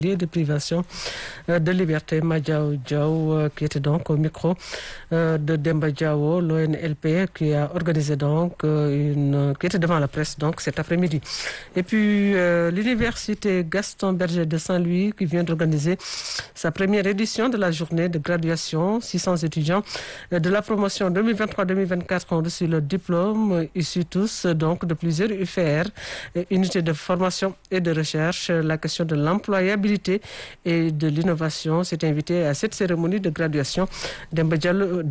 de privation de liberté. Madiao Diaw, qui était donc au micro de Demba Diawo, l'ONLP, qui a organisé donc qui était devant la presse donc cet après-midi. Et puis l'université Gaston Berger de Saint-Louis qui vient d'organiser sa première édition de la journée de graduation. 600 étudiants de la promotion 2023-2024 ont reçu le diplôme, issus tous donc de plusieurs UFR, unités de formation et de recherche. La question de l'employabilité et de l'innovation s'est invité à cette cérémonie de graduation Daba Diallo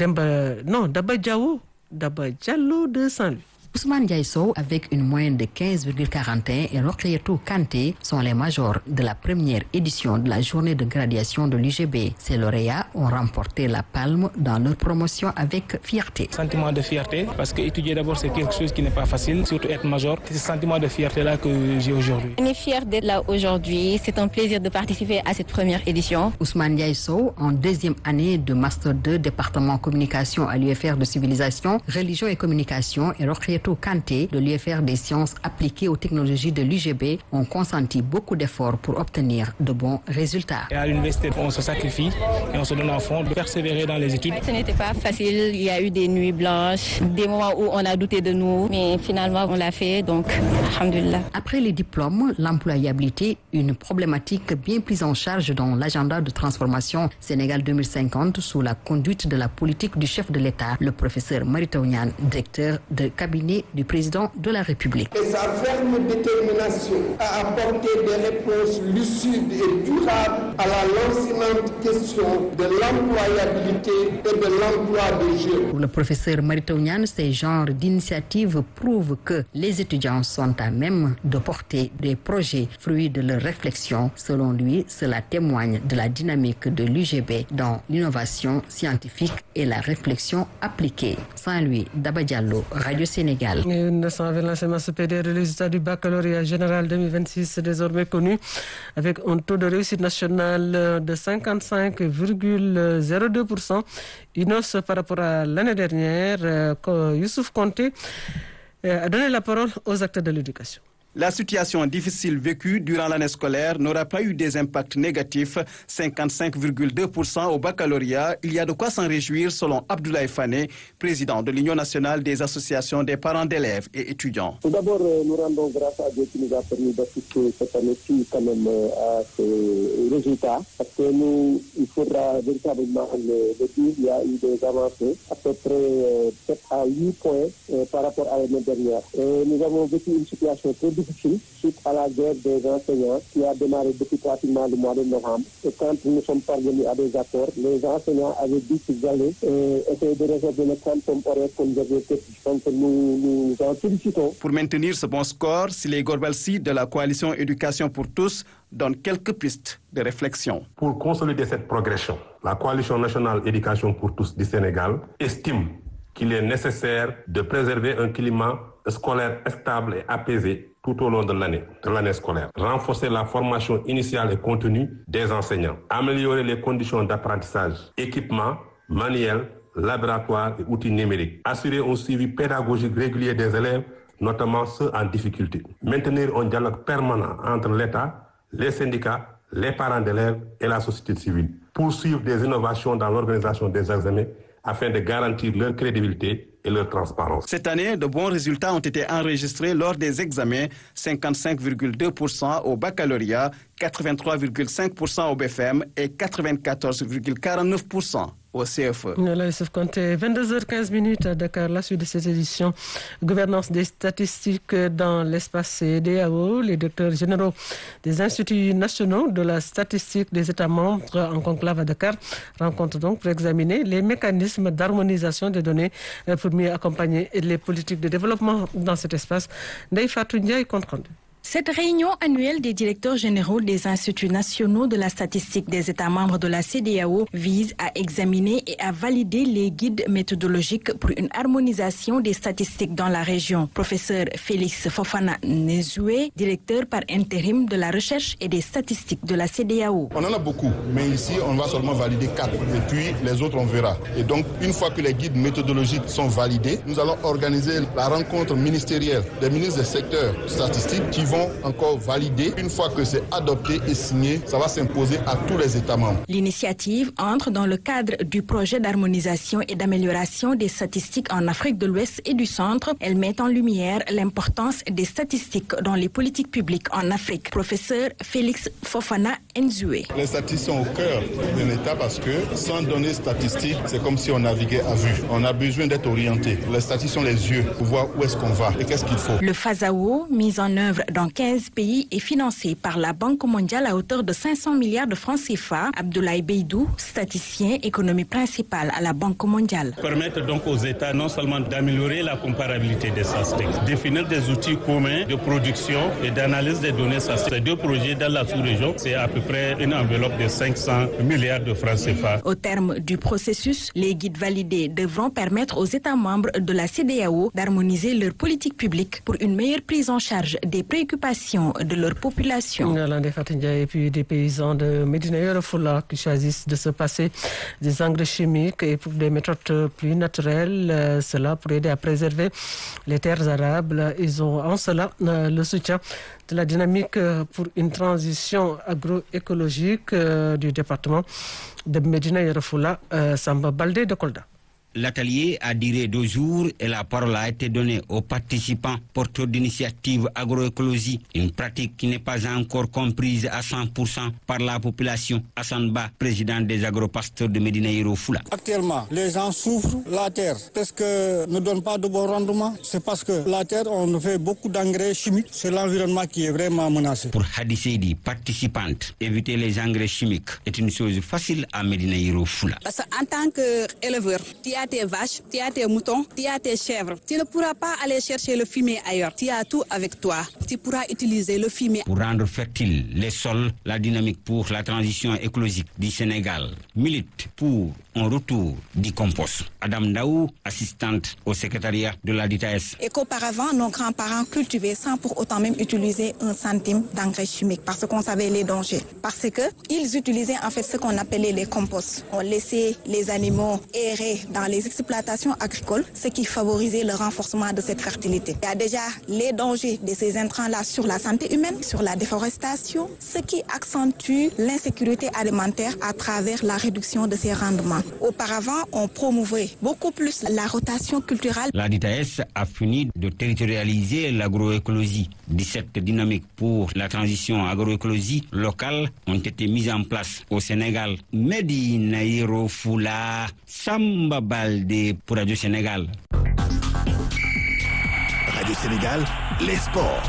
de Saint-Louis. Ousmane Diaïso, avec une moyenne de 15,41 et Rokhyatou Kanté sont les majors de la première édition de la journée de graduation de l'UGB. Ces lauréats ont remporté la palme dans leur promotion avec fierté. Sentiment de fierté, parce que étudier d'abord c'est quelque chose qui n'est pas facile, surtout être major. C'est ce sentiment de fierté-là que j'ai aujourd'hui. On est fiers d'être là aujourd'hui. C'est un plaisir de participer à cette première édition. Ousmane Diaïso, en deuxième année de Master 2, département communication à l'UFR de civilisation, religion et communication, et Rokhyatou Kanté de l'UFR des sciences appliquées aux technologies de l'UGB ont consenti beaucoup d'efforts pour obtenir de bons résultats. Et à l'université, on se sacrifie et on se donne à fond de persévérer dans les études. Ce n'était pas facile, il y a eu des nuits blanches, des moments où on a douté de nous, mais finalement on l'a fait, donc alhamdulillah. Après les diplômes, l'employabilité, une problématique bien prise en charge dans l'agenda de transformation Sénégal 2050 sous la conduite de la politique du chef de l'État, le professeur Mary Teuw Niane, directeur de cabinet du président de la République. Et sa ferme détermination à apporter des réponses lucides et durables à la lancinante question de l'employabilité et de l'emploi des jeunes. Pour le professeur Mary Teuw Niane, ces genres d'initiatives prouvent que les étudiants sont à même de porter des projets fruits de leur réflexion. Selon lui, cela témoigne de la dynamique de l'UGB dans l'innovation scientifique et la réflexion appliquée. Saint-Louis, Daba Diallo, Radio Sénégal. Une leçon avec l'enseignement supérieur, le résultat du baccalauréat général 2026 est désormais connu avec un taux de réussite nationale de 55,02%. Une hausse par rapport à l'année dernière. Youssouf Konté a donné la parole aux acteurs de l'éducation. La situation difficile vécue durant l'année scolaire n'aura pas eu des impacts négatifs. 55,2% au baccalauréat. Il y a de quoi s'en réjouir selon Abdoulaye Fane, président de l'Union nationale des associations des parents d'élèves et étudiants. Tout d'abord, nous rendons grâce à Dieu qui nous a permis d'assister cette année-ci quand même à ces résultats. Parce que nous, il faudra véritablement le dire, il y a eu des avancées à peu près 7 à 8 points par rapport à l'année dernière. Et nous avons vécu une situation très difficile suite à la guerre des enseignants qui a démarré depuis pratiquement le mois de novembre. Et quand nous sommes parvenus à des accords, les enseignants avaient dit qu'ils allaient essayer de réserver le quantum horaire que nous avions fait. Donc nous en félicitons. Pour maintenir ce bon score, Siley Gorbalsi de la coalition Éducation pour tous donne quelques pistes de réflexion. Pour consolider cette progression, la coalition nationale Éducation pour tous du Sénégal estime qu'il est nécessaire de préserver un climat scolaire stable et apaisé tout au long de l'année scolaire. Renforcer la formation initiale et continue des enseignants. Améliorer les conditions d'apprentissage, équipements, manuels, laboratoires et outils numériques. Assurer un suivi pédagogique régulier des élèves, notamment ceux en difficulté. Maintenir un dialogue permanent entre l'État, les syndicats, les parents d'élèves et la société civile. Poursuivre des innovations dans l'organisation des examens afin de garantir leur crédibilité et leur transparence. Cette année, de bons résultats ont été enregistrés lors des examens, 55,2% au baccalauréat, 83,5% au BFM et 94,49% au CFE. Là, Youssouf Konté, 22h15 à Dakar, la suite de cette édition. Gouvernance des statistiques dans l'espace CEDEAO. Les directeurs généraux des instituts nationaux de la statistique des États membres en conclave à Dakar rencontrent donc pour examiner les mécanismes d'harmonisation des données pour mieux accompagner les politiques de développement dans cet espace. Ndeye Fatou Ndiaye, compte rendu. Cette réunion annuelle des directeurs généraux des instituts nationaux de la statistique des États membres de la CEDEAO vise à examiner et à valider les guides méthodologiques pour une harmonisation des statistiques dans la région. Professeur Félix Fofana Nezoué, directeur par intérim de la recherche et des statistiques de la CEDEAO. On en a beaucoup, mais ici on va seulement valider 4 et puis les autres on verra. Et donc une fois que les guides méthodologiques sont validés, nous allons organiser la rencontre ministérielle des ministres des secteurs statistiques qui vont seront encore validées. Une fois que c'est adopté et signé, ça va s'imposer à tous les États membres. L'initiative entre dans le cadre du projet d'harmonisation et d'amélioration des statistiques en Afrique de l'Ouest et du Centre. Elle met en lumière l'importance des statistiques dans les politiques publiques en Afrique. Professeur Félix Fofana Nzoué. Les statistiques sont au cœur d'un État parce que sans données statistiques, c'est comme si on naviguait à vue. On a besoin d'être orienté. Les statistiques sont les yeux pour voir où est-ce qu'on va et qu'est-ce qu'il faut. Le FASAO, mis en œuvre dans 15 pays, est financé par la Banque mondiale à hauteur de 500 milliards de francs CFA. Abdoulaye Beidou, statisticien, économie principale à la Banque mondiale. Permettre donc aux États non seulement d'améliorer la comparabilité des statistiques, définir des outils communs de production et d'analyse des données statistiques. Ces deux projets dans la sous-région, c'est à peu près une enveloppe de 500 milliards de francs CFA. Au terme du processus, les guides validés devront permettre aux États membres de la CEDEAO d'harmoniser leur politique publique pour une meilleure prise en charge des préoccupations de leur population. Et puis des paysans de Médina Yoro Fula qui choisissent de se passer des engrais chimiques et pour des méthodes plus naturelles, cela pour aider à préserver les terres arables. Ils ont en cela le soutien de la dynamique pour une transition agroécologique du département de Médina Yoro Fula, Samba Baldé de Kolda. L'atelier a duré 2 jours et la parole a été donnée aux participants porteurs d'initiatives agroécologie, une pratique qui n'est pas encore comprise à 100% par la population. Hassan Ba, président des agropasteurs de Médina Yoro Fula. Actuellement, les gens souffrent, la terre, parce que ne donne pas de bon rendement. C'est parce que la terre, on fait beaucoup d'engrais chimiques. C'est l'environnement qui est vraiment menacé. Pour Hadi Seydi, participante, éviter les engrais chimiques est une chose facile à Médina Yoro Fula. Parce qu'en tant qu'éleveur, tu as tes vaches, tu as tes moutons, tu as tes chèvres. Tu ne pourras pas aller chercher le fumier ailleurs. Tu as tout avec toi. Tu pourras utiliser le fumier. Pour rendre fertiles les sols, la dynamique pour la transition écologique du Sénégal milite pour un retour du compost. Adam Daou, assistante au secrétariat de la DITAS. Et qu'auparavant, nos grands-parents cultivaient sans pour autant même utiliser 1 centime d'engrais chimiques parce qu'on savait les dangers. Parce qu'ils utilisaient en fait ce qu'on appelait les composts. On laissait les animaux errer dans les exploitations agricoles, ce qui favorisait le renforcement de cette fertilité. Il y a déjà les dangers de ces intrants-là sur la santé humaine, sur la déforestation, ce qui accentue l'insécurité alimentaire à travers la réduction de ces rendements. Auparavant, on promouvait beaucoup plus la rotation culturelle. La DITAS a fini de territorialiser l'agroécologie. 17 dynamiques pour la transition agroécologie locale ont été mises en place au Sénégal. Médina Yoro Fula, Samba Baldé pour Radio Sénégal. Radio Sénégal, les sports.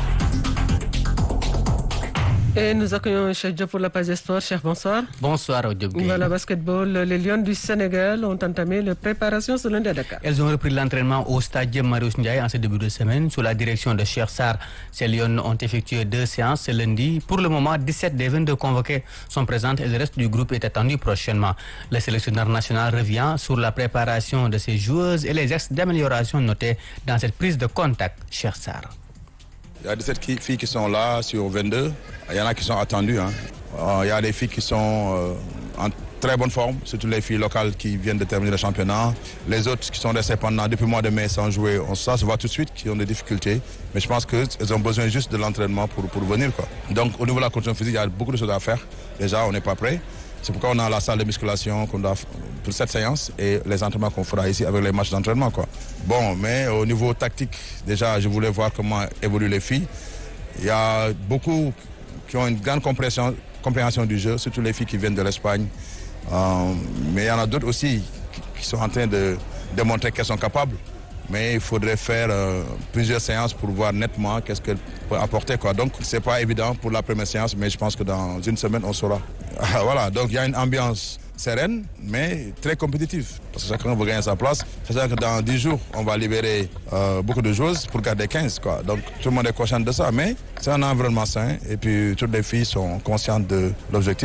Et nous accueillons Cheikh Diop pour la page des sports. Cheikh, bonsoir. Bonsoir, Diop. Voilà, basketball. Les Lions du Sénégal ont entamé les préparations ce lundi à Dakar. Elles ont repris l'entraînement au stade Marius Ndiaye en ce début de semaine. Sous la direction de Cheikh Sarr, ces Lions ont effectué 2 séances ce lundi. Pour le moment, 17 des 22 convoqués sont présentes et le reste du groupe est attendu prochainement. Le sélectionneur national revient sur la préparation de ses joueuses et les axes d'amélioration notés dans cette prise de contact. Cheikh Sarr. Il y a 17 filles qui sont là sur 22. Il y en a qui sont attendues. Il y a des filles qui sont en très bonne forme, surtout les filles locales qui viennent de terminer le championnat. Les autres qui sont restés depuis le mois de mai sans jouer, ça se voit tout de suite qu'ils ont des difficultés. Mais je pense qu'elles ont besoin juste de l'entraînement pour venir, quoi. Donc au niveau de la condition physique, il y a beaucoup de choses à faire. Déjà, on n'est pas prêt. C'est pourquoi on a la salle de musculation qu'on doit pour cette séance et les entraînements qu'on fera ici avec les matchs d'entraînement, quoi. Bon, mais au niveau tactique, déjà, je voulais voir comment évoluent les filles. Il y a beaucoup qui ont une grande compréhension du jeu, surtout les filles qui viennent de l'Espagne. Mais il y en a d'autres aussi qui sont en train de démontrer qu'elles sont capables. Mais il faudrait faire plusieurs séances pour voir nettement qu'est-ce qu'elles peuvent apporter, quoi. Donc, c'est pas évident pour la première séance, mais je pense que dans une semaine, on saura. Voilà, donc il y a une ambiance sereine, mais très compétitive. Parce que chacun veut gagner sa place. C'est-à-dire que dans 10 jours, on va libérer beaucoup de choses pour garder 15, quoi. Donc, tout le monde est conscient de ça, mais c'est un environnement sain. Et puis, toutes les filles sont conscientes de l'objectif.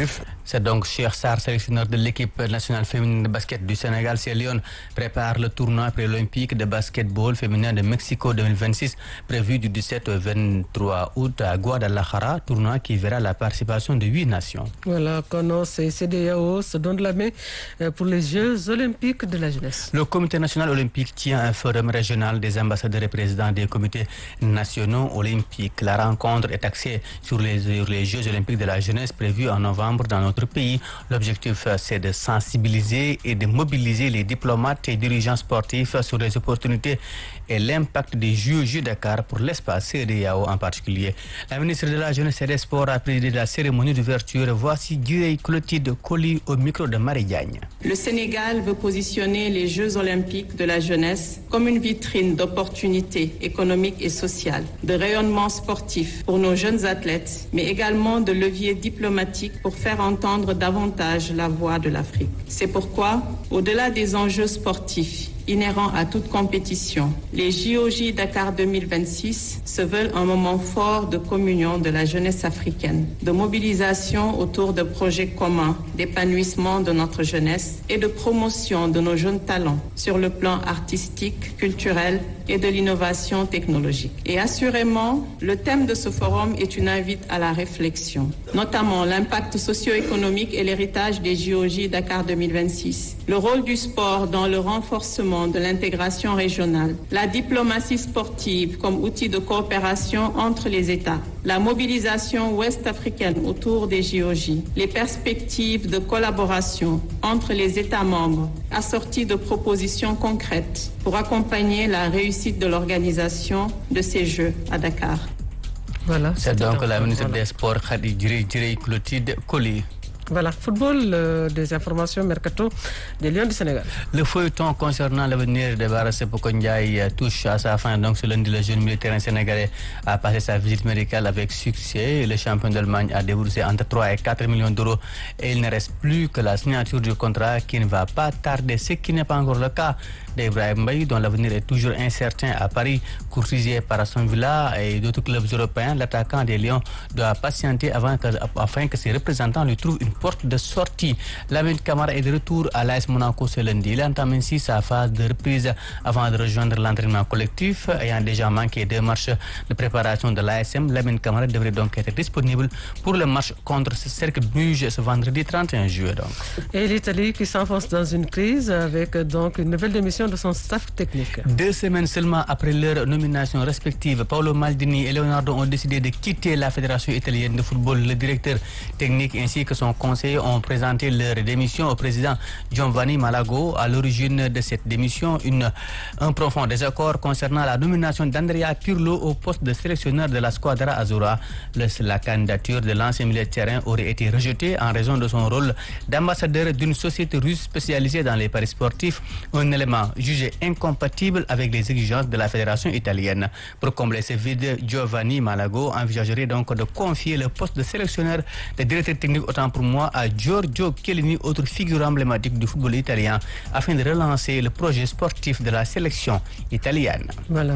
C'est donc Cheikh Sarr, sélectionneur de l'équipe nationale féminine de basket du Sénégal. Ces Lions préparent le tournoi pré-olympique de basketball féminin de Mexico 2026, prévu du 17 au 23 août à Guadalajara, tournoi qui verra la participation de 8 nations. Voilà, CONOS et CEDEAO se donnent la main pour les Jeux olympiques de la jeunesse. Le comité national olympique tient un forum régional des ambassadeurs et présidents des comités nationaux olympiques. La rencontre est axée sur les Jeux olympiques de la jeunesse prévus en novembre dans notre pays. L'objectif, c'est de sensibiliser et de mobiliser les diplomates et dirigeants sportifs sur les opportunités et l'impact des Jeux Dakar pour l'espace CEDEAO en particulier. La ministre de la Jeunesse et des Sports a présidé la cérémonie d'ouverture. Voici Clotilde Colli au micro de Marie Diagne. Le Sénégal veut positionner les Jeux olympiques de la jeunesse comme une vitrine d'opportunités économiques et sociales, de rayonnement sportif pour nos jeunes athlètes, mais également de levier diplomatique pour faire entendre davantage la voix de l'Afrique. C'est pourquoi, au-delà des enjeux sportifs inhérents à toute compétition, les JOJ Dakar 2026 se veulent un moment fort de communion de la jeunesse africaine, de mobilisation autour de projets communs, d'épanouissement de notre jeunesse et de promotion de nos jeunes talents sur le plan artistique, culturel et de l'innovation technologique. Et assurément, le thème de ce forum est une invite à la réflexion, notamment l'impact socio-économique et l'héritage des JOJ Dakar 2026, le rôle du sport dans le renforcement de l'intégration régionale, la diplomatie sportive comme outil de coopération entre les États, la mobilisation ouest-africaine autour des JOJ, les perspectives de collaboration entre les États membres, assorties de propositions concrètes pour accompagner la réussite de l'organisation de ces Jeux à Dakar. Voilà, c'est donc la ministre des Sports, Khady Clotilde Colli. Voilà, football, des informations mercato des Lions du Sénégal. Le feuilleton concernant l'avenir de Bara Sepoko Ndiaye touche à sa fin. Donc, ce lundi, le jeune militaire sénégalais a passé sa visite médicale avec succès. Le champion d'Allemagne a déboursé entre 3 et 4 millions d'euros. Et il ne reste plus que la signature du contrat qui ne va pas tarder, ce qui n'est pas encore le cas d'Ibrahim Mbaye, dont l'avenir est toujours incertain à Paris, courtisé par Aston Villa et d'autres clubs européens. L'attaquant des Lions doit patienter afin que ses représentants lui trouvent une porte de sortie. Lamine Camara est de retour à l'AS Monaco ce lundi. Il entame ainsi sa phase de reprise avant de rejoindre l'entraînement collectif. Ayant déjà manqué 2 matchs de préparation de l'ASM, Lamine Camara devrait donc être disponible pour le match contre Cercle Bruges ce vendredi 31 juillet. Donc. Et l'Italie qui s'enfonce dans une crise avec donc une nouvelle démission de son staff technique. 2 semaines seulement après leur nomination respective, Paolo Maldini et Leonardo ont décidé de quitter la Fédération italienne de football. Le directeur technique ainsi que son conseiller ont présenté leur démission au président Giovanni Malago. À l'origine de cette démission, un profond désaccord concernant la nomination d'Andrea Pirlo au poste de sélectionneur de la Squadra Azzurra. La candidature de l'ancien milieu de terrain aurait été rejetée en raison de son rôle d'ambassadeur d'une société russe spécialisée dans les paris sportifs, un élément jugé incompatible avec les exigences de la fédération italienne. Pour combler ce vide, Giovanni Malago envisagerait donc de confier le poste de sélectionneur de directeur technique, autant pour moi, à Giorgio Chiellini, autre figure emblématique du football italien, afin de relancer le projet sportif de la sélection italienne. Voilà,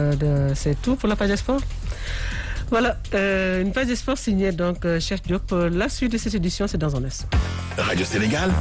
c'est tout pour la page sport. Voilà, une page sport signée donc Cheikh Diop. La suite de cette édition, c'est dans un instant. Radio Sénégal.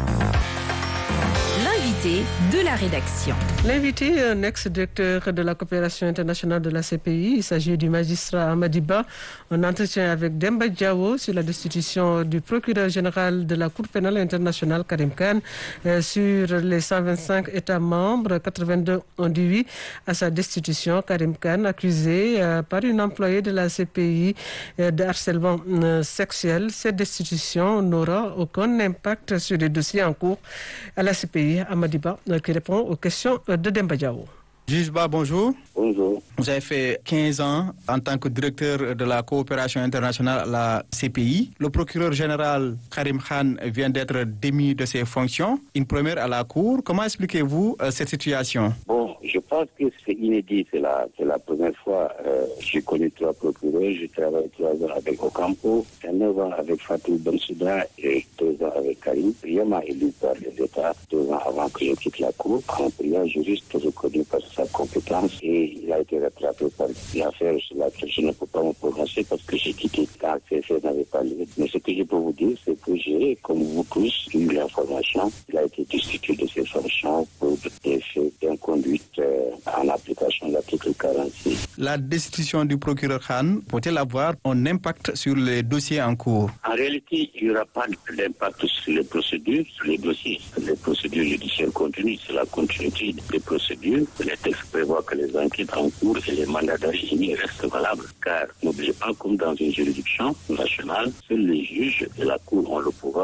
L'invité de la rédaction. L'invité, un ex-directeur de la coopération internationale de la CPI, il s'agit du magistrat Amadiba. Un entretien avec Demba Diawo sur la destitution du procureur général de la Cour pénale internationale, Karim Khan. Sur les 125 États membres, 82 ont dit oui à sa destitution. Karim Khan, accusé par une employée de la CPI de harcèlement sexuel. Cette destitution n'aura aucun impact sur les dossiers en cours à la CPI. Amadiba qui répond aux questions de Demba Diawo. Juge Ba, bonjour. Bonjour. Vous avez fait 15 ans en tant que directeur de la coopération internationale à la CPI. Le procureur général Karim Khan vient d'être démis de ses fonctions. Une première à la Cour. Comment expliquez-vous cette situation? Bon, Je pense que c'est inédit. C'est la première fois. J'ai connu 3 procureurs. J'ai travaillé 3 ans avec Ocampo, 9 ans avec Fatou Bensouda et 2 ans avec Karim. Priam m'a élu par les États 2 ans avant que je quitte la Cour. Un brillant juriste reconnu par sa compétence et il a été rattrapé par une affaire sur laquelle je ne peux pas me prononcer parce que j'ai quitté quand ces faits n'avaient pas lieu. Mais ce que je peux vous dire, c'est que j'ai, comme vous tous, eu l'information. Il a été destitué de ses fonctions pour des faits d'inconduite en application de l'article 46. La destitution du procureur Khan peut-elle avoir un impact sur les dossiers en cours? En réalité, il n'y aura pas d'impact sur les procédures, sur les dossiers. Les procédures judiciaires continuent, c'est la continuité des procédures. Les textes prévoient que les enquêtes en cours et les mandats d'arrêt restent valables. Car n'oubliez pas, comme dans une juridiction nationale, seuls les juges et la Cour ont le pouvoir